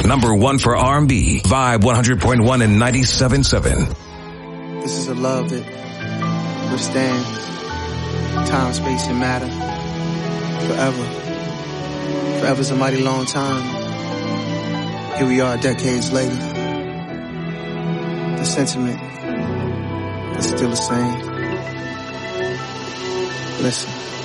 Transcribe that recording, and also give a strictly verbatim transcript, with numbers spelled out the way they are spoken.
number one for R and B, Vibe one hundred point one and ninety-seven point seven. This is a love that withstands time, space, and matter forever. Forever's a mighty long time. Here we are decades later. The sentiment is still the same. Listen.